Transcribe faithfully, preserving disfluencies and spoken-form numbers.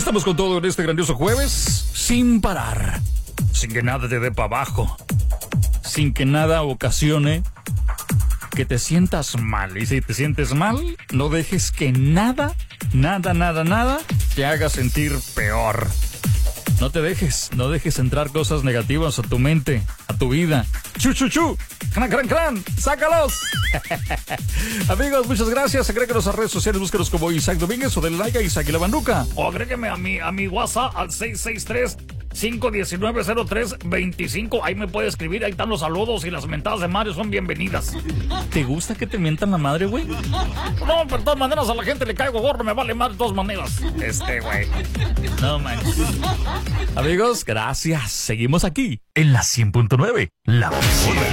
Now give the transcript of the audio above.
Estamos con todo en este grandioso jueves, sin parar, sin que nada te dé para abajo, sin que nada ocasione que te sientas mal. Y si te sientes mal, no dejes que nada, nada, nada, nada te haga sentir peor. No te dejes, no dejes entrar cosas negativas a tu mente, a tu vida. ¡Chu, chu, chu! ¡Cran, cran, cran! ¡Sácalos! Amigos, muchas gracias. Agréguenos a redes sociales, búsquenos como Isaac Domínguez o del like a Isaac y la Banduca. O agrégueme a mi, a mi WhatsApp al seis seis tres, cinco uno nueve, cero tres dos cinco. Ahí me puede escribir, ahí están los saludos y las mentadas de madre son bienvenidas. ¿Te gusta que te mientan la madre, güey? No, pero de todas maneras a la gente le caigo gordo, me vale madre de todas maneras. Este, güey. No manches. Amigos, gracias. Seguimos aquí en la cien punto nueve. La